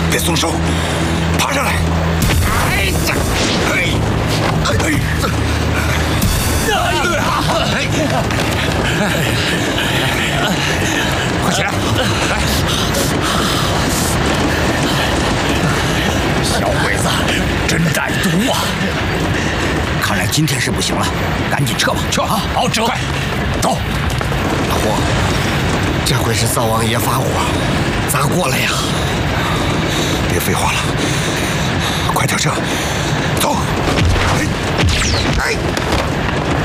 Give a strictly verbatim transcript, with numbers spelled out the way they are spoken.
别松手，爬上来！哎呀！哎！哎！哎！快起来！来！小鬼子真歹毒啊！看来今天是不行了，赶紧撤吧！撤啊！好，撤！快走！ 大货，这回是灶王爷发火，咋过来呀？ 别废话了，快点撤！走！哎！哎！